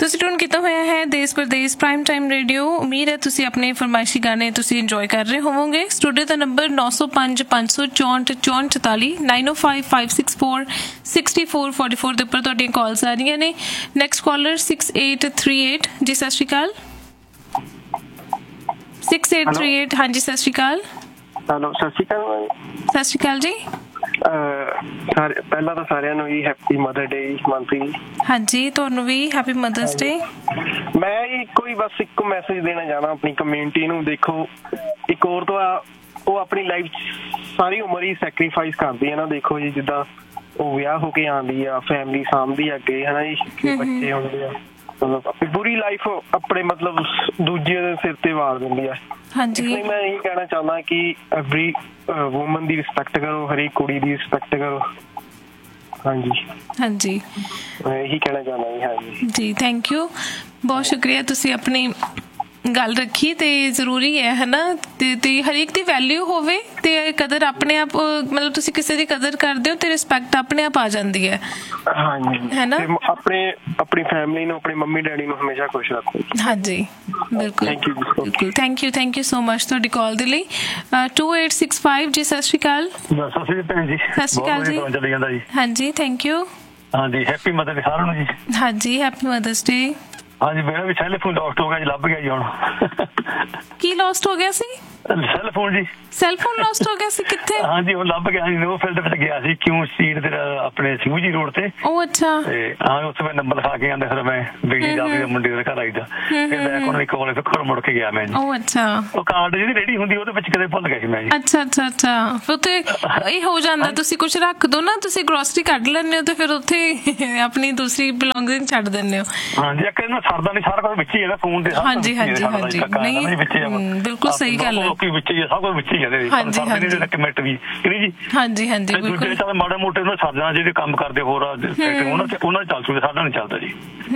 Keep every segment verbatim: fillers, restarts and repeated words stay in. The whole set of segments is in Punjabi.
ਤੁਸੀਂ ਟੂਨ ਕੀਤਾ ਹੋਇਆ ਹੈ ਦੇਸ਼ ਪ੍ਰਦੇਸ਼ ਪ੍ਰਾਈਮ ਟਾਈਮ ਰੇਡੀਓ। ਉਮੀਦ ਹੈ ਤੁਸੀਂ ਆਪਣੇ ਫਰਮਾਇਸ਼ੀ ਗਾਣੇ ਤੁਸੀਂ ਇੰਜੋਏ ਕਰ ਰਹੇ ਹੋਵੋਗੇ। ਸਟੂਡੀਓ ਦਾ ਨੰਬਰ ਨੌ ਸੌ ਪੰਜ ਪੰਜ ਸੌ ਚੌਂਹਠ ਚੌਂਹਠ ਚੁਤਾਲੀ ਨਾਈਨ ਓ five five six four sixty four forty four ਦੇ ਉੱਪਰ ਤੁਹਾਡੀਆਂ ਕਾਲਸ ਆ ਰਹੀਆਂ ਨੇ। Next collar six eight three eight ਜੀ, ਸਤਿ ਸ਼੍ਰੀ ਅਕਾਲ। ਸਿਕਸ ਏਟ ਥ੍ਰੀ ਏਟ ਹਾਂਜੀ, ਸਤਿ ਸ਼੍ਰੀ ਅਕਾਲ। ਹੈਲੋ, ਸਤਿ ਸ਼੍ਰੀ ਅਕਾਲ। ਸਤਿ ਸ਼੍ਰੀ ਅਕਾਲ ਜੀ। ਸਾਰੇ ਪਹਿਲਾਂ ਤਾਂ ਸਾਰਿਆਂ ਨੂੰ ਹੀ ਹੈਪੀ ਮਦਰ ਡੇ ਮੰਥਲੀ। ਹਾਂਜੀ, ਤੁਹਾਨੂੰ ਵੀ ਹੈਪੀ ਮਦਰਸ ਡੇ। ਮੈਂ ਇੱਕੋ ਹੀ ਬਸ ਇੱਕੋ ਮੈਸੇਜ ਦੇਣਾ ਚਾਹਣਾ ਆਪਣੀ ਕਮਿਊਨਿਟੀ ਨੂੰ। ਦੇਖੋ, ਇੱਕ ਔਰਤ ਆ, ਉਹ ਆਪਣੀ ਲਾਈਫ 'ਚ ਸਾਰੀ ਉਮਰ ਹੀ ਸੈਕਰੀਫਾਈਸ ਕਰਦੀ ਹੈ ਨਾ। ਦੇਖੋ ਜੀ, ਜਿੱਦਾਂ ਉਹ ਵਿਆਹ ਹੋ ਕੇ ਆਉਂਦੀ ਆ, ਫੈਮਿਲੀ ਸਾਂਭਦੀ ਆ ਅੱਗੇ, ਹੈ ਨਾ ਜੀ, ਬੱਚੇ ਹੁੰਦੇ ਆ, ਮਤਲਬ ਆਪਣੀ ਪੂਰੀ ਲਾਈਫ ਆਪਣੇ ਮਤਲਬ ਦੂਜੇ ਦੇ ਸਿਰ ਤੇ ਵਾਰ ਦਿੰਦੀ ਆ। ਹਾਂਜੀ, ਮੈਂ ਇਹੀ ਕਹਿਣਾ ਚਾਹੁੰਦਾ ਕਿ ਐਵਰੀ ਵੂਮਨ ਦੀ ਰਿਸਪੈਕਟ ਕਰੋ, ਹਰੇਕ ਕੁੜੀ ਦੀ ਰਿਸਪੈਕਟ ਕਰੋ। ਹਾਂਜੀ ਹਾਂਜੀ, ਮੈਂ ਇਹੀ ਕਹਿਣਾ ਚਾਹੁੰਦਾ ਜੀ। ਹਾਂਜੀ ਜੀ, ਥੈਂਕ ਯੂ, ਬਹੁਤ ਸ਼ੁਕਰੀਆ। ਤੁਸੀਂ ਆਪਣੀ ਗੱਲ ਰੱਖੀ ਤੇ ਜ਼ਰੂਰੀ ਹੈ ਹੈ ਨਾ, ਤੇ ਤੇ ਹਰੇਕ ਦੀ ਵੈਲਿਊ ਹੋਵੇ ਤੇ ਕਦਰ ਆਪਣੇ ਆਪ, ਮਤਲਬ ਤੁਸੀਂ ਕਿਸੇ ਦੀ ਕਦਰ ਕਰਦੇ ਹੋ ਤੇ ਰਿਸਪੈਕਟ ਆਪਣੇ ਆਪ ਆ ਜਾਂਦੀ ਹੈ। ਹਾਂਜੀ, ਹੈ ਨਾ। ਆਪਣੇ ਆਪਣੀ ਫੈਮਿਲੀ ਨੂੰ, ਆਪਣੇ ਮੰਮੀ ਡੈਡੀ ਨੂੰ ਹਮੇਸ਼ਾ ਖੁਸ਼ ਰੱਖੋ। ਹਾਂਜੀ, ਬਿਲਕੁਲ ਬਿਲਕੁਲ। Thank you, thank you so much ਤੁਹਾਡੀ ਕਾਲ ਦੇ ਲਈ। To eight six five G, ਸਤਿ ਸ਼੍ਰੀ ਅਕਾਲ। ਸਤਿ ਸ਼੍ਰੀ ਅਕਾਲ ਜੀ। ਸਤਿ ਸ਼੍ਰੀ ਅਕਾਲ ਜੀ। ਹਾਂਜੀ, ਥੈਂਕ ਯੂ। ਹਾਂਜੀ, ਹੈਪੀ ਮਦਰ ਡੇ ਸਾਰਿਆਂ ਨੂੰ ਜੀ। ਹਾਂਜੀ, ਹੈਪੀ ਮਦਰਸ ਡੇ। ਹਾਂਜੀ, ਮੇਰਾ ਵੀ ਸੈੱਲ ਫੋਨ ਲੋਸਟ ਹੋ ਗਿਆ ਜੀ, ਲੱਭ ਗਿਆ ਜੀ ਹੁਣ। ਕੀ ਲੋਸਟ ਹੋ ਗਿਆ ਸੀ? ਸੈੱਲ ਫੋਨ ਜੀ। ਸੈੱਲ ਫੋਨ ਲੋਸਟ ਹੋ ਗਿਆ ਸੀ? ਕਿੱਥੇ? ਹਾਂਜੀ, ਉਹ ਲੱਭ ਗਿਆ ਜੀ, ਨੋ ਫੀਲਡ ਵਿੱਚ ਗਿਆ ਸੀ, ਕਿਉਂ ਸਟਰੀਟ ਤੇ ਆਪਣੇ ਸਿੰਘੂ ਜੀ ਰੋਡ ਤੇ। ਉਹ ਅੱਛਾ। ਤੇ ਹਾਂ, ਉੱਥੇ ਮੈਂ ਨੰਬਰ ਲਿਖਾ ਕੇ ਆਂਦਾ, ਫਿਰ ਮੈਂ ਬਿਜਲੀ ਦਾ ਮੁੰਡੇ ਦੇ ਘਰ ਆਈਦਾ, ਫਿਰ ਬੈਕ ਉਹਨਾਂ ਦੀ ਕਾਲ ਫਿਰ ਘਰ ਮੁੜ ਕੇ ਗਿਆ ਮੈਂ ਜੀ। ਉਹ ਅੱਛਾ। ਉਹ ਕਾਰਡ ਜਿਹੜੀ ਰੇਡੀ ਹੁੰਦੀ ਉਹਦੇ ਵਿੱਚ ਕਦੇ ਭੁੱਲ ਗਿਆ ਸੀ ਮੈਂ ਜੀ। ਅੱਛਾ ਅੱਛਾ ਅੱਛਾ। ਉੱਥੇ ਇਹ ਹੋ ਜਾਂਦਾ, ਤੁਸੀਂ ਕੁਛ ਰੱਖ ਦੋ ਨਾ, ਤੁਸੀਂ ਗਰੋਸਰੀ ਕੱਢ ਲੈਂਦੇ ਹੋ ਤੇ ਫਿਰ ਉੱਥੇ ਆਪਣੀ ਦੂਸਰੀ ਬਿਲੋਂਗਿੰਗ ਛੱਡ ਦਿੰਦੇ ਹੋ। ਹਾਂਜੀ, ਇੱਕ ਇਹਨੂੰ ਸਰਦਾ ਨਹੀਂ, ਸਾਰਾ ਕੁਝ ਵਿੱਚ ਹੀ ਹੈਗਾ ਫੋਨ ਦੇ। ਹਾਂਜੀ ਹਾਂਜੀ ਹਾਂਜੀ, ਨਹੀਂ ਬਿਲਕੁਲ ਸਹੀ ਗੱਲ ਹੈ। ਵਿੱਚ ਹੀ ਸਭ ਕੁਝ ਵਿੱਚ ਹੀ ਹੈ। ਹਾਂਜੀ ਹਾਂਜੀ, ਕਮੈਂਟ ਵੀ ਜੀ। ਹਾਂਜੀ ਹਾਂਜੀ, ਦੂਜੇ ਚੱਲ ਮਾੜੇ ਮੋਟੇ ਉਹਨਾਂ ਸਰ ਜਾਣਾ, ਜਿਹੜੇ ਕੰਮ ਕਰਦੇ ਹੋਰ ਉਹਨਾਂ ਚ ਉਹਨਾਂ ਚੱਲ ਸਕਦੇ, ਸਾਡਾ ਨਹੀਂ ਚੱਲਦਾ ਜੀ।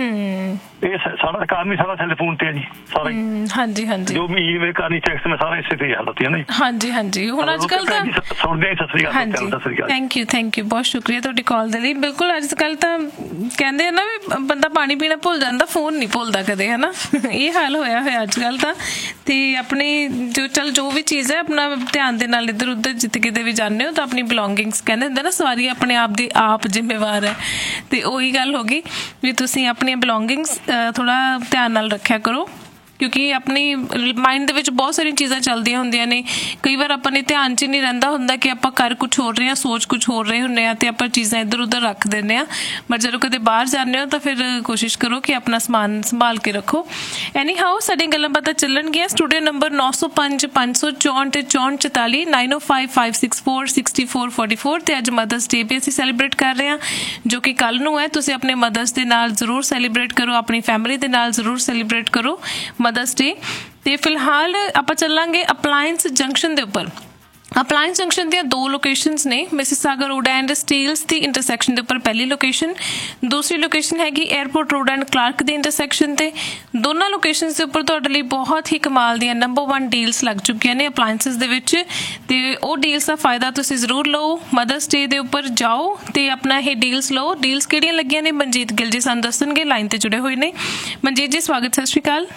ਇਹ ਸਾਡਾ ਕੰਮ ਹੀ ਸਾਰਾ ਸੈੱਲਫੋਨ ਤੇ ਹੈ ਜੀ, ਸਾਰਾ। ਹਾਂਜੀ ਹਾਂਜੀ, ਜੋ ਵੀ ਈਮੇਲ ਕਰਨੀ, ਟੈਕਸਟ ਮੈਂ ਸਾਰਾ ਇਸੇ ਤੇ ਹਾਲਤ ਹੈ ਨਾ ਜੀ। ਹਾਂਜੀ ਹਾਂਜੀ, ਹੁਣ ਅੱਜ ਕੱਲ ਤਾਂ ਸੁਣਦੇ। ਸਤਿ ਸ੍ਰੀ ਅਕਾਲ। ਸਤਿ ਸ੍ਰੀ ਅਕਾਲ, ਥੈਂਕ ਯੂ ਥੈਂਕ ਯੂ, ਬਹੁਤ ਸ਼ੁਕਰੀਆ ਤੁਹਾਡੀ ਕਾਲ ਦੇ ਲਈ। ਬਿਲਕੁਲ, ਅੱਜ ਕੱਲ ਤਾਂ ਕਹਿੰਦੇ ਆ ਨਾ ਵੀ ਬੰਦਾ ਪਾਣੀ ਪੀਣਾ ਭੁੱਲ ਜਾਂਦਾ, ਫੋਨ ਨਹੀਂ ਭੁੱਲਦਾ ਕਦੇ, ਹੈ ਨਾ। ਇਹ ਹਾਲ ਹੋਇਆ ਹੋਇਆ ਅੱਜ ਕੱਲ ਤਾਂ। ਤੇ ਆਪਣੇ ਜੋ ਚੱਲ ਜੋ ਵੀ ਚੀਜ਼ ਹੈ, ਆਪਣਾ ਧਿਆਨ ਦੇ ਨਾਲ ਇੱਧਰ ਉੱਧਰ ਜਿੱਥੇ ਕਿਤੇ ਵੀ ਜਾਂਦੇ ਹੋ ਤਾਂ ਆਪਣੀ ਬਿਲੋਂਗਿੰਗਸ, ਕਹਿੰਦੇ ਹੁੰਦੇ ਨਾ, ਸਵਾਰੀ ਆਪਣੇ ਆਪ ਦੀ ਆਪ ਜ਼ਿੰਮੇਵਾਰ ਹੈ। ਤੇ ਉਹੀ ਗੱਲ ਹੋ ਗਈ ਵੀ ਤੁਸੀਂ ਆਪਣੀਆਂ ਬਿਲੋਂਗਿੰਗਸ ਥੋੜਾ ਧਿਆਨ ਨਾਲ ਰੱਖਿਆ ਕਰੋ, ਕਿਉਂਕਿ ਆਪਣੀ ਮਾਈਂਡ ਦੇ ਵਿੱਚ ਬਹੁਤ ਸਾਰੀਆਂ ਚੀਜ਼ਾਂ ਚੱਲਦੀਆਂ ਹੁੰਦੀਆਂ ਨੇ। ਕਈ ਵਾਰ ਆਪਾਂ ਨੇ ਧਿਆਨ 'ਚ ਨਹੀਂ ਰਹਿੰਦਾ ਹੁੰਦਾ ਕਿ ਆਪਾਂ ਕਰ ਕੁਛ ਹੋਰ ਰਹੇ ਹਾਂ, ਸੋਚ ਕੁਛ ਹੋਰ ਰਹੇ ਹੁੰਦੇ ਹਾਂ, ਤੇ ਆਪਾਂ ਚੀਜ਼ਾਂ ਇੱਧਰ ਉੱਧਰ ਰੱਖ ਦਿੰਦੇ ਹਾਂ। ਬਟ ਜਦੋਂ ਕਦੇ ਬਾਹਰ ਜਾਂਦੇ ਹੋ ਤਾਂ ਫਿਰ ਕੋਸ਼ਿਸ਼ ਕਰੋ ਕਿ ਆਪਣਾ ਸਮਾਨ ਸੰਭਾਲ ਕੇ ਰੱਖੋ। ਐਨੀ ਹਾਓ, ਸਾਡੀਆਂ ਗੱਲਾਂ ਬਾਤਾਂ ਚੱਲਣਗੀਆਂ। ਸਟੂਡੀਓ ਨੰਬਰ ਨੌ ਸੌ ਪੰਜ ਪੰਜ ਸੌ ਚੌਂਹਠ ਚੌਂਹਠ ਚੁਤਾਲੀ ਨਾਈਨ ਓ five five six four sixty four forty four ਤੇ ਅੱਜ ਮਦਰਸ ਡੇ ਵੀ ਅਸੀਂ ਸੈਲੀਬ੍ਰੇਟ ਕਰ ਰਹੇ ਹਾਂ, ਜੋ ਕਿ ਕੱਲ੍ਹ ਨੂੰ ਹੈ। ਤੁਸੀਂ ਆਪਣੇ ਮਦਰਸ ਦੇ ਨਾਲ ਜ਼ਰੂਰ ਸੈਲੀਬ੍ਰੇਟ ਕਰੋ, ਆਪਣੀ ਫੈਮਿਲੀ ਦੇ ਨਾਲ ਜ਼ਰੂਰ ਸੈਲੀਬ੍ਰੇਟ ਕਰੋ ਮਦਰਸ ਡੇ। ਤੇ ਫਿਲਹਾਲ ਆਪਾਂ ਚੱਲਾਂਗੇ ਅਪਲਾਇੰਸ ਜੰਕਸ਼ਨ ਦੇ ਉੱਪਰ। ਅਪਲਾਇੰਸ ਜੰਕਸ਼ਨ ਦੀਆਂ ਦੋ ਲੋਕੇਸ਼ਨਸ ਨੇ, Mississauga road and Steeles the intersection ਦੇ ਉੱਪਰ ਪਹਿਲੀ ਲੋਕੇਸ਼ਨ, ਦੂਸਰੀ ਲੋਕੇਸ਼ਨ ਹੈਗੀ airport road and Clark the intersection ਤੇ। ਦੋਨਾਂ ਲੋਕੇਸ਼ਨਸ ਦੇ ਉੱਪਰ ਤੁਹਾਡੇ ਲਈ ਬਹੁਤ ਹੀ ਕਮਾਲ ਦੀਆਂ ਨੰਬਰ ਵਨ ਡੀਲਸ ਲੱਗ ਚੁੱਕੀਆਂ ਨੇ ਅਪਲਾਇੰਸਿਸ ਦੇ ਵਿੱਚ, ਤੇ ਉਹ ਡੀਲਸ ਦਾ ਫਾਇਦਾ ਤੁਸੀਂ ਜ਼ਰੂਰ ਲਓ। ਮਦਰਸ ਡੇ ਦੇ ਉੱਪਰ ਜਾਓ ਤੇ ਆਪਣਾ ਇਹ ਡੀਲਸ ਲਓ। ਡੀਲਸ ਕਿਹੜੀਆਂ ਲੱਗੀਆਂ ਨੇ, ਮਨਜੀਤ ਗਿੱਲ ਜੀ ਸਾਨੂੰ ਦੱਸਣਗੇ, ਲਾਈਨ ਤੇ ਜੁੜੇ ਹੋਏ ਨੇ। ਮਨਜੀਤ ਜੀ, ਸਵਾਗਤ, ਸਤਿ ਸ਼੍ਰੀ ਅਕਾਲ।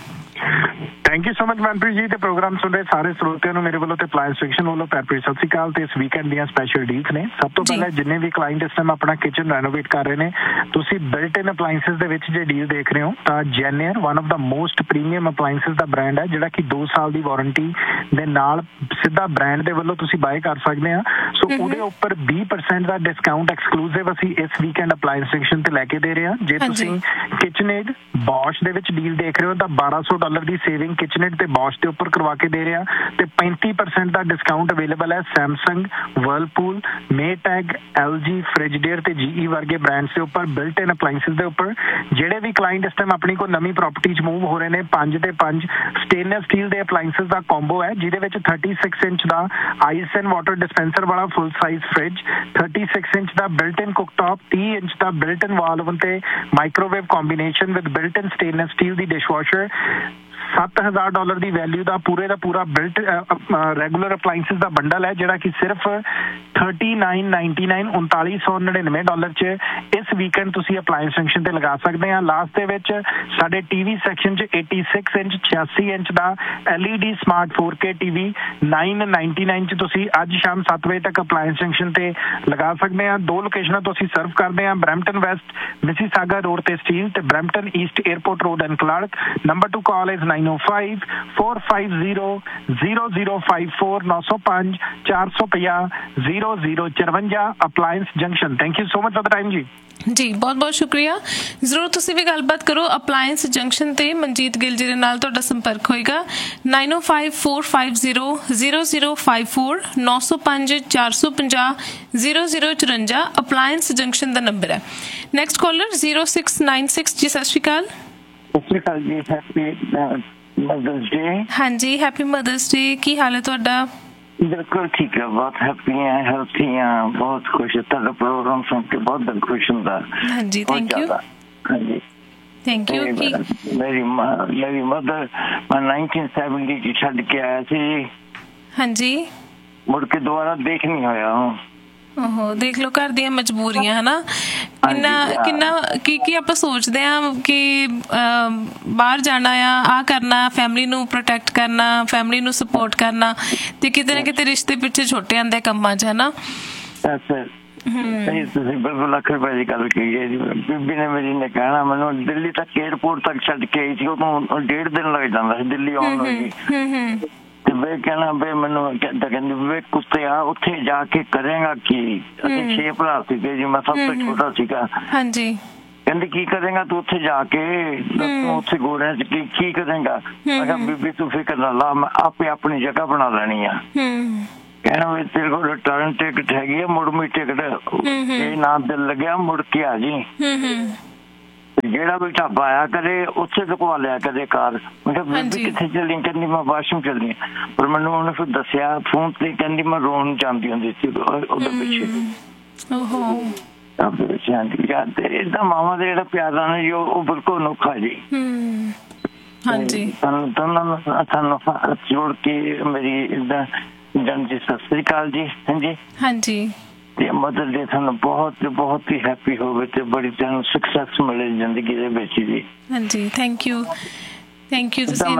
Thank you so much Manpreet ji. ਤੇ ਪ੍ਰੋਗਰਾਮ ਸੁਣ ਰਹੇ ਸਾਰੇ ਸਰੋਤਿਆਂ ਨੂੰ ਮੇਰੇ ਵੱਲੋਂ ਤੇ ਅਪਲਾਇੰਸ ਸੈਕਸ਼ਨ ਵੱਲੋਂ ਪਿਆਰ ਭਰੀ ਸਤਿ ਸ਼੍ਰੀ ਅਕਾਲ। ਤੇ ਇਸ ਵੀਕਐਂਡ ਦੀਆਂ ਸਪੈਸ਼ਲ ਡੀਲਸ ਨੇ। ਸਭ ਤੋਂ ਪਹਿਲਾਂ ਜਿੰਨੇ ਵੀ ਕਲਾਇੰਟ ਇਸ ਟਾਈਮ ਆਪਣਾ ਕਿਚਨ ਰੈਨੋਵੇਟ ਕਰ ਰਹੇ ਨੇ, ਤੁਸੀਂ ਬਿਲਟ ਇਨ ਅਪਲਾਇੰਸਿਸ ਦੇ ਵਿੱਚ ਜੇ ਡੀਲ ਦੇਖ ਰਹੇ ਹੋ ਤਾਂ ਜੈਨੀਅਰ one of the most premium appliances the brand ਹੈ, ਜਿਹੜਾ ਕਿ ਦੋ ਸਾਲ ਦੀ ਵਾਰੰਟੀ ਦੇ ਨਾਲ ਸਿੱਧਾ ਬ੍ਰਾਂਡ ਦੇ ਵੱਲੋਂ ਤੁਸੀਂ ਬਾਏ ਕਰ ਸਕਦੇ ਆ। ਸੋ ਉਹਦੇ ਉੱਪਰ ਵੀਹ ਪਰਸੈਂਟ ਦਾ ਡਿਸਕਾਊਂਟ ਐਕਸਕਲੂਸਿਵ ਅਸੀਂ ਇਸ ਵੀਕਐਂਡ ਅਪਲਾਇੰਸ ਸੈਕਸ਼ਨ ਤੇ ਲੈ ਕੇ ਦੇ ਰਹੇ ਹਾਂ। ਜੇ ਤੁਸੀਂ ਕਿਚਨਏਡ ਬੌਸ਼ ਦੇ ਵਿੱਚ ਡੀਲ ਦੇਖ ਰਹੇ ਹੋ ਤਾਂ ਬਾਰਾਂ ਸੌ ਡਾਲਰ ਦੀ ਸੇਵਿੰਗ ਕਿਚਨਏਡ ਤੇ ਬੌਸ਼ ਦੇ ਉੱਪਰ ਕਰਵਾ ਕੇ ਦੇ ਰਿਹਾ, ਤੇ ਪੈਂਤੀ ਪਰਸੈਂਟ ਦਾ ਡਿਸਕਾਊਂਟ ਅਵੇਲੇਬਲ ਹੈ ਸੈਮਸੰਗ, ਵਰਲਪੂਲ, ਮੇਟੈਗ, ਐਲਜੀ, ਫ੍ਰਿਜਡੇਅਰ ਤੇ ਜੀਈ ਵਰਗੇ ਬ੍ਰਾਂਡਸ ਦੇ ਉੱਪਰ ਬਿਲਟ ਇਨ ਅਪਲਾਇੰਸਿਸ ਦੇ ਉੱਪਰ। ਜਿਹੜੇ ਵੀ ਕਲਾਇੰਟ ਇਸ ਟਾਈਮ ਆਪਣੀ ਕੋਈ ਨਵੀਂ ਪ੍ਰੋਪਰਟੀ 'ਚ ਮੂਵ ਹੋ ਰਹੇ ਨੇ, ਪੰਜ ਤੇ ਪੰਜ ਸਟੇਨਲੈਸ ਸਟੀਲ ਦੇ ਅਪਲਾਇੰਸਿਸ ਦਾ ਕੰਬੋ ਹੈ, ਜਿਹਦੇ ਵਿੱਚ thirty six inch the ice and water dispenser ਵਾਲਾ full size fridge, thirty six inch ਦਾ ਬਿਲਟ ਇਨ ਕੁਕਟੌਪ, ਤੀਹ ਇੰਚ ਦਾ ਬਿਲਟ ਇਨ ਵਾਲ ਓਵਨ ਤੇ microwave combination with built in stainless steel the dishwasher, ਸੱਤ ਹਜ਼ਾਰ ਡਾਲਰ ਦੀ ਵੈਲਿਊ ਦਾ ਪੂਰੇ ਦਾ ਪੂਰਾ ਬਿਲਟ ਰੈਗੂਲਰ ਅਪਲਾਈਐਂਸਿਸ ਦਾ ਬੰਡਲ ਹੈ ਜਿਹੜਾ ਕਿ ਸਿਰਫ ਥਰਟੀ ਨਾਈਨ ਨਾਈਨਟੀ ਨਾਈਨ ਉਨਤਾਲੀ ਸੌ ਨੜਿਨਵੇਂ ਡਾਲਰ 'ਚ ਇਸ ਵੀਕਐਂਡ ਤੁਸੀਂ ਅਪਲਾਈਐਂਸ ਫੰਕਸ਼ਨ ਤੇ ਲਗਾ ਸਕਦੇ ਆ। ਲਾਸਟ ਦੇ ਵਿੱਚ ਸਾਡੇ ਟੀਵੀ ਸੈਕਸ਼ਨ 'ਚ ਛਿਆਸੀ ਇੰਚ ਛਿਆਸੀ ਇੰਚ ਦਾ L E D smart four K TV nine ninety nine 'ਚ ਤੁਸੀਂ ਅੱਜ ਸ਼ਾਮ ਸੱਤ ਵਜੇ ਤੱਕ ਅਪਲਾਈਐਂਸ ਫੰਕਸ਼ਨ ਤੇ ਲਗਾ ਸਕਦੇ ਆ। ਦੋ ਲੋਕੇਸ਼ਨਾਂ ਤੋਂ ਅਸੀਂ ਸਰਵ ਕਰਦੇ ਆ, ਬਰੈਂਪਟਨ ਵੈਸਟ ਮਿਸੀਸਾਗਾ ਰੋਡ ਤੇ ਸਟੀਲ ਤੇ Brampton East airport road and Clark. Number two call is nine O five four five zero zero zero five four ਨੌ ਸੌ ਪੰਜ ਚਾਰ ਸੌ ਪੰਜਾਹ ਜ਼ੀਰੋ ਜ਼ੀਰੋ ਚੁਰੰਜਾ ਅਪਲਾਈਐਂਸ junction. Thank you so much for the time जी। ਜੀ ਬਹੁਤ ਬਹੁਤ ਸ਼ੁਕਰੀਆ। ਜ਼ਰੂਰ ਤੁਸੀਂ ਵੀ ਗੱਲਬਾਤ ਕਰੋ ਅਪਲਾਈਐਂਸ ਜੰਕਸ਼ਨ ਤੇ ਮਨਜੀਤ ਗਿੱਲ ਜੀ ਦੇ ਨਾਲ ਤੁਹਾਡਾ ਸੰਪਰਕ ਹੋਏਗਾ ਨਾਈਨ ਓ five four five zero zero zero five four ਨੌ ਸੌ ਪੰਜ ਚਾਰ ਸੌ ਪੰਜਾਹ ਜ਼ੀਰੋ ਜ਼ੀਰੋ ਚੁਰੰਜਾ ਅਪਲਾਈਐਂਸ ਜੰਕਸ਼ਨ ਦਾ ਨੰਬਰ ਹੈ। Next collar zero six nine six G ਸਤਿ ਸ਼੍ਰੀ ਅਕਾਲ। ਸਤਿ ਸ਼੍ਰੀ ਅਕਾਲ ਜੀ, ਹੈਪੀ ਮਦਰਸ ਡੇ। ਹਾਂਜੀ ਹੈਪੀ ਮਦਰਸ ਡੇ। ਕੀ ਹਾਲ ਹੈ ਤੁਹਾਡਾ? बिल्कुल ठीक है, बहुत हैप्पी है, हेल्थी है, बहुत खुश है। तेरा प्रोग्राम सुन के बहुत दिल खुश होता है। हाँ जी, थैंक यू। हाँ जी, थैंक यू। मेरी मेरी मदर मैं नाइनटीन सेवेंटी की छड़ के आया थी। हाँ जी, मुड़ के दोबारा देख नहीं होया हूँ। ਓਹੋ ਦੇਖ ਲਓ ਘਰ ਦੀਆਂ ਮਜਬੂਰੀਆਂ ਹਨਾ ਕਿੰਨਾ ਕਿੰਨਾ ਕੀ ਕੀ ਆਪਾਂ ਸੋਚਦੇ ਆ ਕਿ ਬਾਹਰ ਜਾਣਾ ਆ ਆਹ ਕਰਨਾ ਫੈਮਿਲੀ ਨੂੰ ਪ੍ਰੋਟੈਕਟ ਕਰਨਾ ਫੈਮਿਲੀ ਨੂੰ ਸਪੋਰਟ ਕਰਨਾ ਤੇ ਕਿਤੇ ਨਾ ਕਿਤੇ ਰਿਸ਼ਤੇ ਪਿੱਛੇ ਛੋਟੇ ਆਂਦੇ ਕੰਮਾਂ 'ਚ ਹਨਾ। ਸਹੀ ਤੁਸੀਂ ਬਿਲਕੁਲ ਲੱਖ ਰੁਪਏ ਦੀ ਗੱਲ ਕਹੀ ਹੈ ਜੀ। ਬੀਬੀ ਨੇ ਮੇਰੀ ਨੇ ਕਹਿਣਾ ਮੈਨੂੰ ਦਿੱਲੀ ਤੱਕ ਏਅਰਪੋਰਟ ਤੱਕ ਛੱਡ ਕੇ ਆਈ ਸੀ, ਉਦੋਂ ਡੇਢ ਦਿਨ ਲੱਗ ਜਾਂਦਾ ਸੀ ਦਿੱਲੀ ਆਉਣ ਨੂੰ। ਤੇ ਵੇ ਕਹਿਣਾ ਵੇ ਮੈਨੂੰ ਕਹਿੰਦੀ ਵੇ ਕੁੱਤੇ ਆ ਉੱਥੇ ਜਾ ਕੇ ਕਰੇਗਾ ਕੀ? ਅਸੀਂ ਛੇ ਭਰਾ ਸੀਗੇ ਜੀ, ਮੈਂ ਸਭ ਤੋਂ ਛੋਟਾ ਸੀਗਾ। ਹਾਂਜੀ ਕਹਿੰਦੀ ਕੀ ਕਰੇਗਾ ਤੂੰ ਉੱਥੇ ਜਾ ਕੇ? ਤੂੰ ਉੱਥੇ ਗੋਰਿਆਂ ਚ ਕੀ ਕੀ ਕਰੇਗਾ? ਮੈਂ ਕਿਹਾ ਬੀਬੀ ਤੂੰ ਫਿਕਰ ਨਾ ਲਾ, ਮੈਂ ਆਪੇ ਆਪਣੀ ਜਗ੍ਹਾ ਬਣਾ ਲੈਣੀ ਆ। ਕਹਿਣਾ ਵੀ ਤੇਰੇ ਕੋਲ ਰਿਟਰਨ ਟਿਕਟ ਹੈਗੀ ਆ, ਮੁੜਵੀਂ ਟਿਕਟ, ਇਹ ਨਾ ਦਿਲ ਲੱਗਿਆ ਮੁੜ ਕੇ ਆ ਜੀ। ਜਿਹੜਾ ਵੀ ਢਾਬਾ ਆਇਆ ਕਦੇ ਉੱਥੇ ਰੁਕਵਾ ਲਿਆ ਕਦੇ ਕਾਰ। ਮੈਂ ਕਿਹਾ ਬੀਬੀ ਕਿੱਥੇ ਚੱਲੀ? ਕਹਿੰਦੀ ਮੈਂ ਵਾਸ਼ਰੂਮ ਚੱਲੀ। ਪਰ ਮੈਨੂੰ ਉਹਨੇ ਫਿਰ ਦੱਸਿਆ ਫੋਨ ਤੇ, ਕਹਿੰਦੀ ਮੈਂ ਰੋਣ ਜਾਂਦੀ ਹੁੰਦੀ ਸੀ ਉਹਦੇ ਪਿੱਛੇ। ਏਦਾਂ ਮਾਵਾਂ ਦਾ ਜਿਹੜਾ ਪਿਆਰਾ ਨਾ ਜੀ ਉਹ ਬਿਲਕੁਲ ਅਨੋਖਾ ਜੀ। ਹਾਂਜੀ ਤੁਹਾਨੂੰ ਤੁਹਾਨੂੰ ਜੋੜ ਕੇ ਮੇਰੀ ਏਦਾਂ ਜਨ ਜੀ ਸਤਿ ਸ੍ਰੀ ਅਕਾਲ ਜੀ। ਹਾਂਜੀ ਹਾਂਜੀ ਤੇ ਮਦਰ ਡੇ ਤੁਹਾਨੂੰ ਬਹੁਤ ਬਹੁਤ ਹੀ ਹੈਪੀ ਹੋਵੇ ਤੇ ਬੜੀ ਤੁਹਾਨੂੰ ਸਕਸੈਸ ਮਿਲੇ ਜ਼ਿੰਦਗੀ ਦੇ ਵਿੱਚ ਜੀ। ਹਾਂਜੀ ਥੈਂਕ ਯੂ ਥੈਂਕ ਯੂ ਤੁਸੀਂ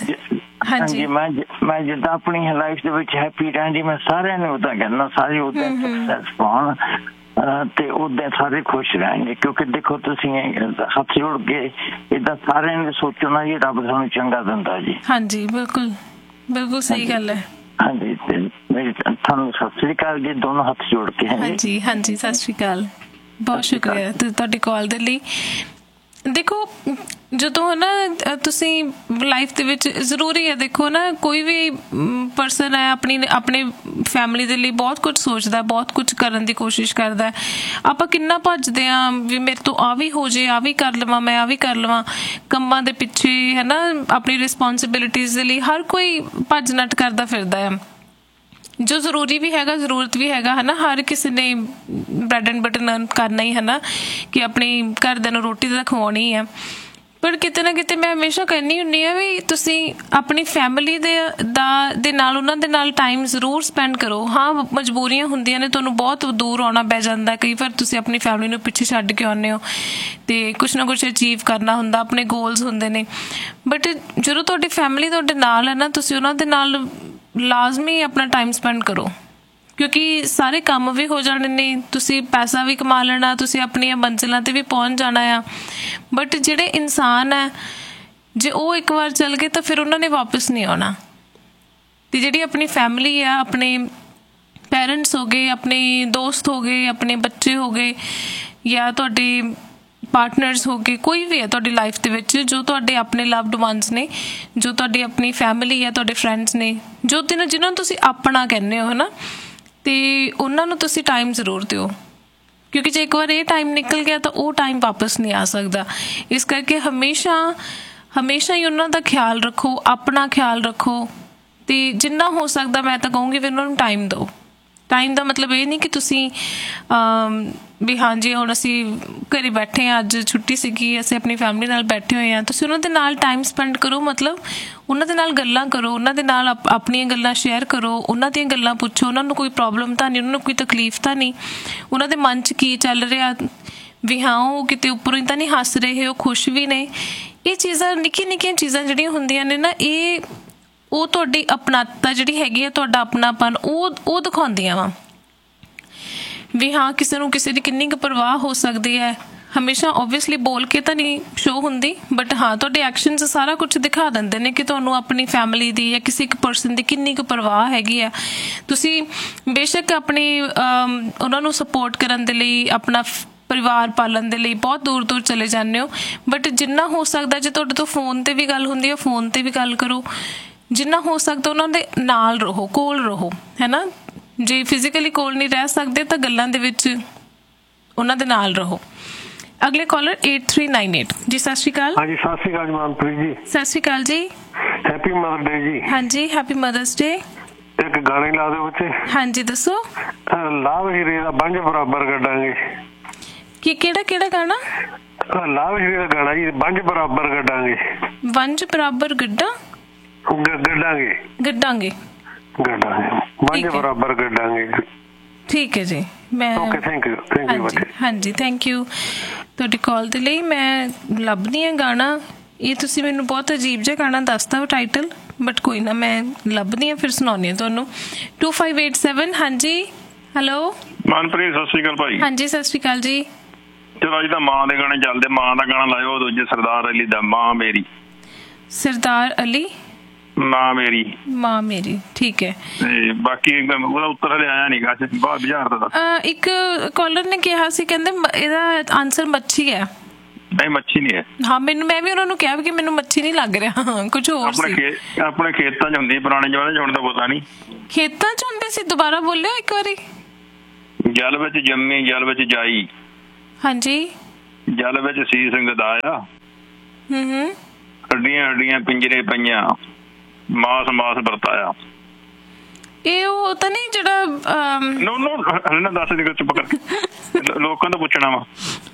ਹਾਂਜੀ ਮੈਂ ਮੈਂ ਜਿੱਦਾਂ ਆਪਣੀ ਲਾਈਫ ਦੇ ਵਿੱਚ ਹੈਪੀ ਰਹਿੰਦੀ ਮੈਂ ਸਾਰਿਆਂ ਨੂੰ ਉਦਾਂ ਕਹਿੰਦਾ ਸਾਰੇ ਉਦਾਂ ਸਕਸੈਸ ਪਾਉਣ ਤੇ ਉਦਾਂ ਸਾਰੇ ਖੁਸ਼ ਰਹਿਣਗੇ ਕਿਉਂਕਿ ਦੇਖੋ ਤੁਸੀਂ ਹੱਥ ਜੋੜ ਕੇ ਏਦਾਂ ਸਾਰਿਆਂ ਨੇ ਸੋਚੋ ਨਾ ਜੀ ਰੱਬ ਤੁਹਾਨੂੰ ਚੰਗਾ ਦਿੰਦਾ ਜੀ। ਹਾਂਜੀ ਬਿਲਕੁਲ ਬਿਲਕੁਲ ਸਹੀ ਗੱਲ ਹੈ। ਹਾਂਜੀ ਤੇ ਮੇਰੀ ਤੁਹਾਨੂੰ ਸਤਿ ਸ੍ਰੀ ਅਕਾਲ ਜੀ ਦੋਨੋਂ ਹੱਥ ਜੋੜ ਕੇ। ਹਾਂਜੀ ਹਾਂਜੀ ਸਤਿ ਸ੍ਰੀ ਅਕਾਲ, ਬਹੁਤ ਸ਼ੁਕਰੀਆ ਤੁਹਾਡੀ ਕਾਲ ਦੇ ਲਈ। ਦੇਖੋ ਜਦੋਂ ਹੈ ਨਾ ਤੁਸੀਂ ਲਾਈਫ ਦੇ ਵਿੱਚ ਜ਼ਰੂਰੀ ਹੈ ਦੇਖੋ ਨਾ ਕੋਈ ਵੀ ਪਰਸਨ ਹੈ ਆਪਣੀ ਆਪਣੇ ਫੈਮਿਲੀ ਦੇ ਲਈ ਬਹੁਤ ਕੁਝ ਸੋਚਦਾ ਬਹੁਤ ਕੁਝ ਕਰਨ ਦੀ ਕੋਸ਼ਿਸ਼ ਕਰਦਾ। ਆਪਾਂ ਕਿੰਨਾ ਭੱਜਦੇ ਹਾਂ ਵੀ ਮੇਰੇ ਤੋਂ ਆਹ ਵੀ ਹੋ ਜੇ ਆਹ ਵੀ ਕਰ ਲਵਾਂ ਮੈਂ ਆਹ ਵੀ ਕਰ ਲਵਾਂ ਕੰਮਾਂ ਦੇ ਪਿੱਛੇ ਹੈ ਨਾ ਆਪਣੀ ਰਿਸਪੋਂਸੀਬਿਲਿਟੀਜ਼ ਦੇ ਲਈ ਹਰ ਕੋਈ ਭੱਜ ਨੱਠ ਕਰਦਾ ਫਿਰਦਾ ਹੈ ਜੋ ਜ਼ਰੂਰੀ ਵੀ ਹੈਗਾ ਜ਼ਰੂਰਤ ਵੀ ਹੈਗਾ ਹੈ ਨਾ। ਹਰ ਕਿਸੇ ਨੇ ਬ੍ਰੈਡ ਐਂਡ ਬਟਰ ਅਰਨ ਕਰਨਾ ਹੀ ਹੈ ਨਾ ਕਿ ਆਪਣੀ ਘਰਦਿਆਂ ਨੂੰ ਰੋਟੀ ਤਾਂ ਖਵਾਉਣੀ ਹੈ। ਪਰ ਕਿਤੇ ਨਾ ਕਿਤੇ ਮੈਂ ਹਮੇਸ਼ਾ ਕਹਿੰਦੀ ਹੁੰਦੀ ਹਾਂ ਵੀ ਤੁਸੀਂ ਆਪਣੀ ਫੈਮਿਲੀ ਦੇ ਦਾ ਦੇ ਨਾਲ ਉਹਨਾਂ ਦੇ ਨਾਲ ਟਾਈਮ ਜ਼ਰੂਰ ਸਪੈਂਡ ਕਰੋ। ਹਾਂ ਮਜਬੂਰੀਆਂ ਹੁੰਦੀਆਂ ਨੇ ਤੁਹਾਨੂੰ ਬਹੁਤ ਦੂਰ ਆਉਣਾ ਪੈ ਜਾਂਦਾ ਕਈ ਵਾਰ ਤੁਸੀਂ ਆਪਣੀ ਫੈਮਿਲੀ ਨੂੰ ਪਿੱਛੇ ਛੱਡ ਕੇ ਆਉਂਦੇ ਹੋ ਅਤੇ ਕੁਛ ਨਾ ਕੁਛ ਅਚੀਵ ਕਰਨਾ ਹੁੰਦਾ ਆਪਣੇ ਗੋਲਸ ਹੁੰਦੇ ਨੇ। ਬਟ ਜਦੋਂ ਤੁਹਾਡੀ ਫੈਮਿਲੀ ਤੁਹਾਡੇ ਨਾਲ ਹੈ ਨਾ ਤੁਸੀਂ ਉਹਨਾਂ ਦੇ ਨਾਲ ਲਾਜ਼ਮੀ ਆਪਣਾ ਟਾਈਮ ਸਪੈਂਡ ਕਰੋ ਕਿਉਂਕਿ ਸਾਰੇ ਕੰਮ ਵੀ ਹੋ ਜਾਣੇ ਨੇ ਤੁਸੀਂ ਪੈਸਾ ਵੀ ਕਮਾ ਲੈਣਾ ਤੁਸੀਂ ਆਪਣੀਆਂ ਮੰਜ਼ਿਲਾਂ 'ਤੇ ਵੀ ਪਹੁੰਚ ਜਾਣਾ ਆ। ਬਟ ਜਿਹੜੇ ਇਨਸਾਨ ਹੈ ਜੇ ਉਹ ਇੱਕ ਵਾਰ ਚੱਲ ਗਏ ਤਾਂ ਫਿਰ ਉਹਨਾਂ ਨੇ ਵਾਪਸ ਨਹੀਂ ਆਉਣਾ। ਅਤੇ ਜਿਹੜੀ ਆਪਣੀ ਫੈਮਿਲੀ ਆ ਆਪਣੇ ਪੇਰੈਂਟਸ ਹੋ ਗਏ ਆਪਣੇ ਦੋਸਤ ਹੋ ਗਏ ਆਪਣੇ ਬੱਚੇ ਹੋ ਗਏ ਜਾਂ ਤੁਹਾਡੇ ਪਾਰਟਨਰਸ ਹੋ ਗਏ ਕੋਈ ਵੀ ਹੈ ਤੁਹਾਡੀ ਲਾਈਫ ਦੇ ਵਿੱਚ ਜੋ ਤੁਹਾਡੇ ਆਪਣੇ ਲਵਡ ਵਨਸ ਨੇ ਜੋ ਤੁਹਾਡੀ ਆਪਣੀ ਫੈਮਿਲੀ ਹੈ ਤੁਹਾਡੇ ਫਰੈਂਡਸ ਨੇ ਜੋ ਦਿਨ ਜਿਹਨਾਂ ਨੂੰ ਤੁਸੀਂ ਆਪਣਾ ਕਹਿੰਦੇ ਹੋ ਹੈ ਨਾ ਅਤੇ ਉਹਨਾਂ ਨੂੰ ਤੁਸੀਂ ਟਾਈਮ ਜ਼ਰੂਰ ਦਿਓ ਕਿਉਂਕਿ ਜੇ ਇੱਕ ਵਾਰ ਇਹ ਟਾਈਮ ਨਿਕਲ ਗਿਆ ਤਾਂ ਉਹ ਟਾਈਮ ਵਾਪਸ ਨਹੀਂ ਆ ਸਕਦਾ। ਇਸ ਕਰਕੇ ਹਮੇਸ਼ਾ ਹਮੇਸ਼ਾ ਹੀ ਉਹਨਾਂ ਦਾ ਖਿਆਲ ਰੱਖੋ ਆਪਣਾ ਖਿਆਲ ਰੱਖੋ ਅਤੇ ਜਿੰਨਾ ਹੋ ਸਕਦਾ ਮੈਂ ਤਾਂ ਕਹੂੰਗੀ ਵੀ ਉਹਨਾਂ ਨੂੰ ਟਾਈਮ ਦਿਓ। ਟਾਈਮ ਦਾ ਮਤਲਬ ਇਹ ਨਹੀਂ ਕਿ ਤੁਸੀਂ ਵੀ ਹਾਂਜੀ ਹੁਣ ਅਸੀਂ ਘਰੇ ਬੈਠੇ ਹਾਂ, ਅੱਜ ਛੁੱਟੀ ਸੀਗੀ, ਅਸੀਂ ਆਪਣੀ ਫੈਮਿਲੀ ਨਾਲ ਬੈਠੇ ਹੋਏ ਹਾਂ। ਤੁਸੀਂ ਉਹਨਾਂ ਦੇ ਨਾਲ ਟਾਈਮ ਸਪੈਂਡ ਕਰੋ, ਮਤਲਬ ਉਹਨਾਂ ਦੇ ਨਾਲ ਗੱਲਾਂ ਕਰੋ, ਉਹਨਾਂ ਦੇ ਨਾਲ ਆਪਣੀਆਂ ਗੱਲਾਂ ਸ਼ੇਅਰ ਕਰੋ, ਉਹਨਾਂ ਦੀਆਂ ਗੱਲਾਂ ਪੁੱਛੋ। ਉਹਨਾਂ ਨੂੰ ਕੋਈ ਪ੍ਰੋਬਲਮ ਤਾਂ ਨਹੀਂ, ਉਹਨਾਂ ਨੂੰ ਕੋਈ ਤਕਲੀਫ ਤਾਂ ਨਹੀਂ, ਉਹਨਾਂ ਦੇ ਮਨ 'ਚ ਕੀ ਚੱਲ ਰਿਹਾ ਵੀ ਹਾਂ ਉਹ ਕਿਤੇ ਉੱਪਰੋਂ ਹੀ ਤਾਂ ਨਹੀਂ ਹੱਸ ਰਹੇ, ਉਹ ਖੁਸ਼ ਵੀ ਨੇ। ਇਹ ਚੀਜ਼ਾਂ ਨਿੱਕੀਆਂ ਨਿੱਕੀਆਂ ਚੀਜ਼ਾਂ ਜਿਹੜੀਆਂ ਹੁੰਦੀਆਂ ਨੇ ਨਾ, ਇਹ ਉਹ ਤੁਹਾਡੀ ਆਪਣਤਾ ਜਿਹੜੀ ਹੈਗੀ ਆ, ਤੁਹਾਡਾ ਆਪਣਾਪਨ ਉਹ ਉਹ ਦਿਖਾਉਂਦੀਆਂ ਵਾ ਵੀ ਹਾਂ ਕਿਸੇ ਨੂੰ ਕਿਸੇ ਦੀ ਕਿੰਨੀ ਕੁ ਪਰਵਾਹ ਹੋ ਸਕਦੀ ਹੈ। ਹਮੇਸ਼ਾ ਓਬਵੀਅਸਲੀ ਬੋਲ ਕੇ ਤਾਂ ਨਹੀਂ ਸ਼ੋ ਹੁੰਦੀ, ਬਟ ਹਾਂ ਤੁਹਾਡੇ ਐਕਸ਼ਨਸ ਸਾਰਾ ਕੁਛ ਦਿਖਾ ਦਿੰਦੇ ਨੇ ਕਿ ਤੁਹਾਨੂੰ ਆਪਣੀ ਫੈਮਿਲੀ ਦੀ ਜਾਂ ਕਿਸੇ ਇੱਕ ਪਰਸਨ ਦੀ ਕਿੰਨੀ ਕੁ ਪਰਵਾਹ ਹੈਗੀ ਆ। ਤੁਸੀਂ ਬੇਸ਼ੱਕ ਆਪਣੀ ਉਹਨਾਂ ਨੂੰ ਸਪੋਰਟ ਕਰਨ ਦੇ ਲਈ, ਆਪਣਾ ਪਰਿਵਾਰ ਪਾਲਣ ਦੇ ਲਈ ਬਹੁਤ ਦੂਰ ਦੂਰ ਚਲੇ ਜਾਂਦੇ ਹੋ, ਬਟ ਜਿੰਨਾ ਹੋ ਸਕਦਾ ਜੇ ਤੁਹਾਡੇ ਤੋਂ ਫੋਨ ਤੇ ਵੀ ਗੱਲ ਹੁੰਦੀ ਹੈ, ਫੋਨ ਤੇ ਵੀ ਗੱਲ ਕਰੋ। ਜਿੰਨਾ ਹੋ ਸਕਦਾ ਉਹਨਾਂ ਦੇ ਨਾਲ ਰਹੋ, ਕੋਲ ਰਹੋ, ਹੈ ਨਾ। ਜੇ ਫਿਜ਼ੀਕਲੀ ਕੋਲ ਨਹੀਂ ਰਹਿ ਸਕਦੇ ਤਾਂ ਗੱਲਾਂ ਦੇ ਵਿੱਚ ਉਹਨਾਂ ਦੇ ਨਾਲ ਰਹੋ। ਅਗਲੇ collar eight three nine eight ਜੀ, ਸਤਿ ਸ਼੍ਰੀ ਅਕਾਲ। ਹਾਂਜੀ ਸਤਿ ਸ਼੍ਰੀ ਅਕਾਲ ਮਨਪ੍ਰੀਤ ਜੀ। ਸਤਿ ਸ਼੍ਰੀ ਅਕਾਲ ਜੀ। ਹੈਪੀ ਮਦਰਸ ਡੇ ਜੀ। ਹਾਂਜੀ ਹੈਪੀ ਮਦਰਸ ਡੇ। ਇੱਕ ਗਾਣੇ ਲਾ ਦਿਓ ਬੱਚੇ। ਹਾਂਜੀ ਦੱਸੋ। ਲਾਭ ਹੀਰੇ ਦਾ ਬੰਜ ਬਰਾਬਰ ਕੱਢਾਂਗੇ। ਕੀ ਕਿਹੜਾ ਕਿਹੜਾ ਗਾਣਾ? ਲਾਭ ਹੀਰੇ ਦਾ ਗਾਣਾ ਜੀ, ਬੰਜ ਬਰਾਬਰ ਕੱਢਾਂਗੇ। ਬੰਜ ਬਰਾਬਰ ਗੱਡਾ ਗੱਡਾਂਗੇ ਗੱਡਾਂਗੇ ਗੱਡਾਂਗੇ ਬੰਜ ਬਰਾਬਰ ਗੱਡਾਂਗੇ। ਠੀਕ ਹੈ ਜੀ। ਮੈਂ okay thank you thank you. ਹਾਂਜੀ ਥੈਂਕ ਯੂ ਤੁਹਾਡੀ ਕਾਲ ਦੇ ਲਈ। ਮੈਂ ਲੱਭਦੀ ਹਾਂ ਗਾਣਾ। ਇਹ ਤੁਸੀਂ ਮੈਨੂੰ ਬਹੁਤ ਅਜੀਬ ਜਿਹਾ ਗਾਣਾ ਦੱਸਦਾ ਟਾਈਟਲ, ਬਟ ਕੋਈ ਨਾ ਮੈਂ ਲੱਭਦੀ ਹਾਂ ਫਿਰ ਸੁਣਾਉਂਦੀ ਹਾਂ ਤੁਹਾਨੂੰ। two five eight seven ਹਾਂਜੀ ਹੈਲੋ ਮਨਪ੍ਰੀਤ ਸਤਿ ਸ਼੍ਰੀ ਅਕਾਲ ਭਾਈ। ਹਾਂਜੀ ਸਤਿ ਸ਼੍ਰੀ ਅਕਾਲ ਜੀ। ਚਲੋ ਅੱਜ ਤਾਂ ਮਾਂ ਦੇ ਗਾਣੇ ਚੱਲਦੇ, ਮਾਂ ਦਾ ਗਾਣਾ ਲਾਇਓ, ਦੂਜੇ ਸਰਦਾਰ ਅਲੀ ਦਾ ਮਾਂ ਮੇਰੀ। ਸਰਦਾਰ ਅਲੀ ਮਾਂ ਮੇਰੀ ਮਾਂ ਮੇਰੀ ਠੀਕ ਹੈ। ਤੇ ਬਾਕੀ ਉਹਦਾ ਉੱਤਰ ਹਲੇ ਆਇਆ ਨੀ ਗਾ, ਬਹੁਤ ਬਾਜ਼ਾਰ ਦਾ। ਇੱਕ ਕਾਲਰ ਨੇ ਕਿਹਾ ਸੀ, ਕਹਿੰਦੇ ਇਹਦਾ ਆਨਸਰ ਮੱਛੀ ਹੈ। ਨਹੀਂ ਮੱਛੀ ਨਹੀਂ ਹੈ। ਹਾਂ ਮੈਨੂੰ, ਮੈਂ ਵੀ ਉਹਨਾਂ ਨੂੰ ਕਿਹਾ ਕਿ ਮੈਨੂੰ ਮੱਛੀ ਨਹੀਂ ਲੱਗ ਰਿਹਾ, ਕੁਝ ਹੋਰ ਸੀ। ਆਪਣੇ ਖੇਤਾਂ ਚ ਹੁੰਦੀ, ਪੁਰਾਣੇ ਜਮਾਨੇ ਚ, ਹੁਣ ਤਾਂ ਪਤਾ ਨਹੀਂ। ਖੇਤਾਂ ਚ ਹੁੰਦੇ ਸੀ? ਦੁਬਾਰਾ ਬੋਲਿਓ ਇੱਕ ਵਾਰੀ। ਜਲ ਵਿੱਚ ਜੰਮੀ ਜਲ ਵਿੱਚ ਜਾਈ। ਹਾਂਜੀ। ਜਲ ਵਿੱਚ ਸੀਸ ਗਦਾਇਆ। ਹੂੰ ਹੂੰ। ਹੱਡੀਆਂ ਹੱਡੀਆਂ ਪਿੰਜਰੇ ਪਈਆਂ, ਮਾਸ ਮਾਸ ਵਰਤਾਇਆ। ਇਹ ਉਹ ਤਾਂ ਨਹੀਂ ਜਿਹੜਾ ਨੋ ਨੋ ਹਲੇ ਨਾ ਦੱਸ ਦੇ, ਚੁੱਪ ਕਰ, ਲੋਕਾਂ ਤੋਂ ਪੁੱਛਣਾ ਵਾ।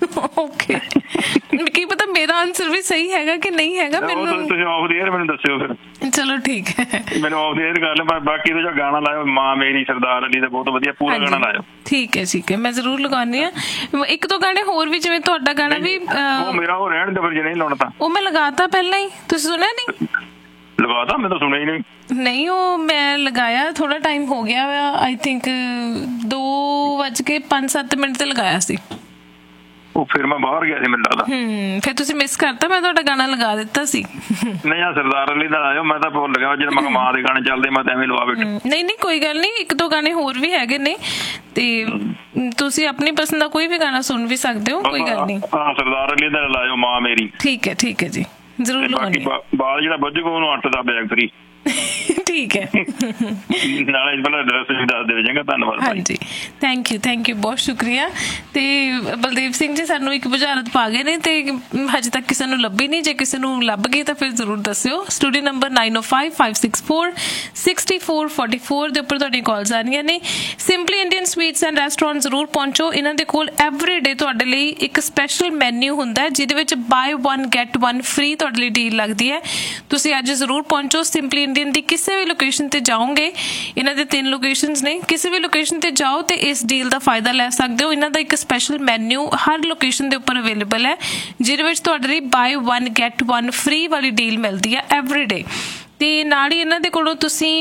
ਓਕੇ ਕੀ ਪਤਾ ਮੇਰਾ ਆਨਸਰ ਵੀ ਸਹੀ ਹੈਗਾ ਕਿ ਨਹੀਂ ਹੈਗਾ। ਮੈਨੂੰ ਤੁਸੀਂ ਆਫ ਦੀ ਏਅਰ ਮੈਨੂੰ ਦੱਸਿਓ ਫਿਰ। ਚਲੋ ਠੀਕ ਹੈ, ਮੈਨੂੰ ਆਫ ਦੀ ਏਅਰ ਕਰ ਲੈ। ਬਾਕੀ ਦਾ ਗਾਣਾ ਲਾਇਓ ਮਾਂ ਮੇਰੀ ਸਰਦਾਰ ਅਲੀ ਦਾ, ਬਹੁਤ ਵਧੀਆ ਪੂਰਾ ਗਾਣਾ ਲਾਇਓ। ਠੀਕ ਹੈ ਠੀਕ ਹੈ, ਮੈਂ ਜ਼ਰੂਰ ਲਗਾਉਂਦੀ ਹਾਂ। ਇੱਕ ਦੋ ਗਾਣੇ ਹੋਰ ਵੀ, ਜਿਵੇਂ ਤੁਹਾਡਾ ਗਾਣਾ ਵੀ ਉਹ ਮੇਰਾ ਉਹ ਰਹਿਣ ਦੇ, ਫਿਰ ਜੇ ਨਹੀਂ ਲਾਉਣਾ ਤਾਂ ਉਹ ਮੈਂ ਲਗਾਤਾ ਪਹਿਲਾਂ ਹੀ, ਤੁਸੀਂ ਸੁਣਿਆ ਨਹੀਂ? ਲਗਾਤਾ? ਮੈਂ ਤਾਂ ਸੁਣਿਆ ਹੀ ਨਹੀਂ। ਨਹੀਂ ਉਹ ਮੈਂ ਲਗਾਇਆ, ਥੋੜਾ ਟਾਈਮ ਹੋ ਗਿਆ ਆਈ ਥਿੰਕ ਦੋ ਵੱਜ ਕੇ ਪੰਜ ਸੱਤ ਮਿੰਟ ਤੇ ਲਗਾਇਆ ਸੀ। ਉਹ ਫਿਰ ਮੈਂ ਬਾਹਰ ਗਿਆ ਸੀ ਮੈਨੂੰ ਲੱਗਦਾ। ਹੂੰ ਫਿਰ ਤੁਸੀਂ ਮਿਸ ਕਰਤਾ, ਮੈਂ ਤੁਹਾਡਾ ਗਾਣਾ ਲਗਾ ਦਿੱਤਾ ਸੀ। ਨਹੀਂ ਆ ਸਰਦਾਰ ਅਲੀ ਦਾ ਆਇਓ, ਮੈਂ ਤਾਂ ਭੁੱਲ ਗਿਆ ਜਦੋਂ ਮੈਂ ਮਾਂ ਦੇ ਗਾਣੇ ਚੱਲਦੇ ਮੈਂ ਤਾਂ ਐਵੇਂ ਲਵਾ ਬੈਠਾ। ਨਹੀਂ ਨਹੀਂ ਕੋਈ ਗੱਲ ਨਹੀਂ, ਇੱਕ ਦੋ ਗਾਣੇ ਹੋਰ ਵੀ ਹੈਗੇ ਨੇ ਤੇ ਤੁਸੀਂ ਆਪਣੀ ਪਸੰਦ ਦਾ ਕੋਈ ਵੀ ਗਾਣਾ ਸੁਣ ਵੀ ਸਕਦੇ ਹੋ, ਕੋਈ ਗੱਲ ਨਹੀਂ। ਹਾਂ ਸਰਦਾਰ ਅਲੀ ਦਾ ਲਾਇਓ ਮਾਂ ਮੇਰੀ। ਠੀਕ ਹੈ ਠੀਕ ਹੈ ਜੀ, ਜ਼ਰੂਰ ਲਗਾਉਣੀ। ਬਾਲ ਜਿਹੜਾ ਵੱਜੂਗਾ ਉਹਨੂੰ ਅੱਟ ਦਾ ਬੈਗ ਫਰੀ। ਠੀਕ ਹੈ ਨਾਲੇ ਪਹਿਲਾਂ ਐਡਰੈਸ ਵੀ ਦੱਸ ਦਿਓ ਚੰਗਾ। ਧੰਨਵਾਦ। ਹਾਂਜੀ ਥੈਂਕ ਯੂ ਥੈਂਕ ਯੂ, ਬਹੁਤ ਸ਼ੁਕਰੀਆ। ਤੇ ਬਲਦੇਵ ਸਿੰਘ ਜੀ ਸਾਨੂੰ ਇੱਕ ਬੁਝਾਰਤ ਪਾ ਗਏ ਨੇ ਤੇ ਹਜੇ ਤੱਕ ਕਿਸੇ ਨੂੰ ਲੱਭੀ ਨਹੀਂ। ਜੇ ਕਿਸੇ ਨੂੰ ਲੱਭ ਗਈ ਤਾਂ ਫਿਰ ਜ਼ਰੂਰ ਦੱਸਿਓ। Studio number nine oh five five six four six four four four ਦੇ ਉੱਪਰ ਤੁਹਾਡੀਆਂ ਕਾਲਸ ਆ ਰਹੀਆਂ ਨੇ। Simply Indian sweets and restaurant ਜ਼ਰੂਰ ਪਹੁੰਚੋ। ਇਹਨਾਂ ਦੇ ਕੋਲ ਐਵਰੀ ਡੇ ਤੁਹਾਡੇ ਲਈ ਇੱਕ ਸਪੈਸ਼ਲ ਮੈਨਿਊ ਹੁੰਦਾ ਹੈ ਜਿਹਦੇ ਵਿੱਚ bye one get one free ਤੁਹਾਡੇ ਲਈ ਡੀਲ ਲੱਗਦੀ ਹੈ। ਤੁਸੀਂ ਅੱਜ ਜ਼ਰੂਰ ਪਹੁੰਚੋ। ਸਿੰਪਲੀ ਇੰਡੀਅਨ ਦੀ ਕਿਸੇ ਵੀ ਲੋਕੇਸ਼ਨ ਤੇ ਜਾਓਗੇ, ਇਹਨਾਂ ਦੇ ਤਿੰਨ ਲੋਕੇਸ਼ਨਸ ਨੇ, ਕਿਸੇ ਵੀ ਲੋਕੇਸ਼ਨ ਤੇ ਜਾਓ ਤੇ ਇਸ ਡੀਲ ਦਾ ਫਾਇਦਾ ਲੈ ਸਕਦੇ ਹੋ। ਇਹਨਾਂ ਦਾ ਇੱਕ ਸਪੈਸ਼ਲ ਮੈਨਿਊ ਹਰ ਲੋਕੇਸ਼ਨ ਦੇ ਉੱਪਰ ਅਵੇਲੇਬਲ ਹੈ ਜਿਹਦੇ ਵਿੱਚ ਤੁਹਾਡੇ ਲਈ bye one get one free ਵਾਲੀ ਡੀਲ ਮਿਲਦੀ ਹੈ ਐਵਰੀ ਡੇ। ਤੇ ਨਾਲ ਹੀ ਇਹਨਾਂ ਦੇ ਕੋਲੋਂ ਤੁਸੀਂ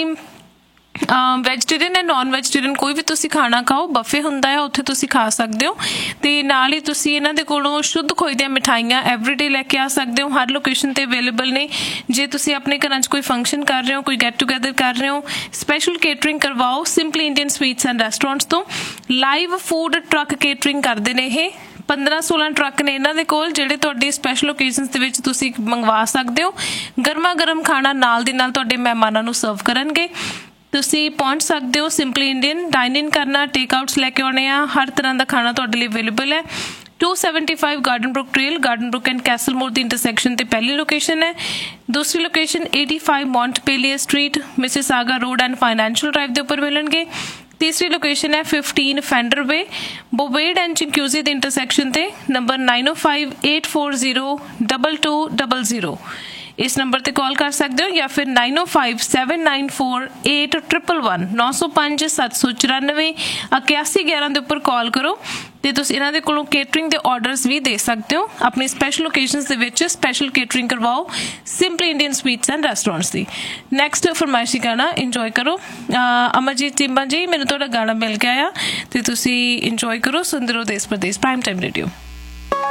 ਵੈਜੀਟੇਰੀਅਨ ਐਂਡ ਨੋਨ ਵੈਜੀਟੇਰੀਅਨ ਕੋਈ ਵੀ ਤੁਸੀਂ ਖਾਣਾ ਖਾਓ, ਬਫੇ ਹੁੰਦਾ ਹੈ, ਉੱਥੇ ਤੁਸੀਂ ਖਾ ਸਕਦੇ ਹੋ। ਤੇ ਨਾਲ ਹੀ ਤੁਸੀਂ ਇਹਨਾਂ ਦੇ ਕੋਲੋਂ ਸ਼ੁੱਧ ਖੋਏ ਦੀਆਂ ਮਿਠਾਈਆਂ ਐਵਰੀਡੇ ਲੈ ਕੇ ਆ ਸਕਦੇ ਹੋ, ਹਰ ਲੋਕੇਸ਼ਨ ਤੇ ਅਵੇਲੇਬਲ ਨੇ। ਜੇ ਤੁਸੀਂ ਆਪਣੇ ਘਰਾਂ 'ਚ ਕੋਈ ਫੰਕਸ਼ਨ ਕਰ ਰਹੇ ਹੋ, ਕੋਈ ਗੈਟ ਟੂਗੈਦਰ ਕਰ ਰਹੇ ਹੋ, ਸਪੈਸ਼ਲ ਕੇਟਰਿੰਗ ਕਰਵਾਓ simply Indian sweets and restaurants ਤੋਂ। ਲਾਈਵ ਫੂਡ ਟਰੱਕ ਕੇਟਰਿੰਗ ਕਰਦੇ ਨੇ ਇਹ। ਪੰਦਰਾਂ ਸੋਲਾਂ ਟਰੱਕ ਨੇ ਇਹਨਾਂ ਦੇ ਕੋਲ ਜਿਹੜੇ ਤੁਹਾਡੀ ਸਪੈਸ਼ਲ ਓਕੇਜ਼ਨਸ ਦੇ ਵਿੱਚ ਤੁਸੀਂ ਮੰਗਵਾ ਸਕਦੇ ਹੋ। ਗਰਮਾ ਗਰਮ ਖਾਣਾ ਨਾਲ ਦੀ ਨਾਲ ਤੁਹਾਡੇ ਮਹਿਮਾਨਾਂ ਨੂੰ ਸਰਵ ਕਰਨਗੇ। ਤੁਸੀਂ ਪਹੁੰਚ ਸਕਦੇ ਹੋ ਸਿੰਪਲੀ ਇੰਡੀਅਨ। ਡਾਈਨ ਇਨ ਕਰਨਾ, ਟੇਕ ਆਊਟਸ ਲੈ ਕੇ ਆਉਣੇ ਆ, ਹਰ ਤਰ੍ਹਾਂ ਦਾ ਖਾਣਾ ਤੁਹਾਡੇ ਲਈ ਅਵੇਲੇਬਲ ਹੈ। two seventy-five garden Brook trail, garden Brook and Castell more the intersection ਤੇ ਪਹਿਲੀ ਲੋਕੇਸ਼ਨ ਹੈ। ਦੂਸਰੀ location eighty-five ਮੌਂਟਪੇਲੀਅਰ street, Mississauga road and financial drive ਦੇ ਉੱਪਰ ਮਿਲਣਗੇ। तीसरी लोकेशन है फिफ्टीन फेंडर वे बोवेड एंड चिंक्यूजी के इंटरसैक्शन ते नंबर नाइन ओ five eight four zero double two double zero इस नंबर ते कॉल कर सकते हो, या फिर नाइन ओ five seven nine four eight triple one नौ सौ पांच सत्त सौ चौरानवे इक्यासी ग्यारह के उपर कॉल करो तो तुम इन्हों के कोलों केटरिंग के ऑर्डरस भी दे सकते हो। अपनी स्पैशल ओकेजनस के स्पैशल केटरिंग करवाओ simply Indian sweets and restaurants की। नैक्सट फरमाइशी गाना इंजॉय करो। अमरजीत चिंबा जी, मैंने थोड़ा गाना मिल गया तो तुम इंजॉय करो। सुनते रहो देश परदेश प्राइम टाइम रेडियो।